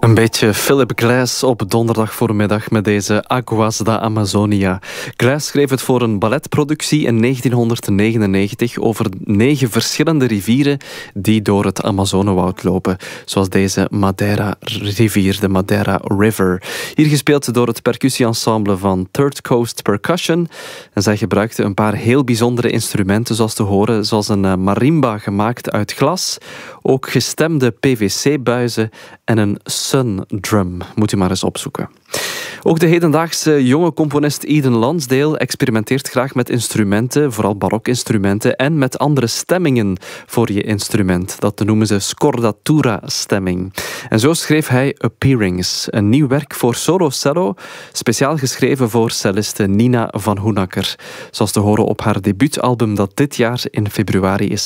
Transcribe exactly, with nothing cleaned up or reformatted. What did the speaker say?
Een beetje Philip Glass op donderdag voormiddag met deze Aguas da Amazonia. Glass schreef het voor een balletproductie in negentienhonderdnegenennegentig over negen verschillende rivieren die door het Amazonewoud lopen. Zoals deze Madeira-rivier, de Madeira River. Hier gespeeld door het percussieensemble van Third Coast Percussion. En zij gebruikten een paar heel bijzondere instrumenten, zoals te horen, zoals een marimba gemaakt uit glas, ook gestemde P V C-buizen en een Sun Drum. Moet u maar eens opzoeken. Ook de hedendaagse jonge componist Eden Lansdale experimenteert graag met instrumenten, vooral barokinstrumenten, en met andere stemmingen voor je instrument. Dat noemen ze scordatura-stemming. En zo schreef hij Appearings, een nieuw werk voor solo-cello, speciaal geschreven voor celliste Nina van Hoenacker. Zoals te horen op haar debuutalbum dat dit jaar in februari is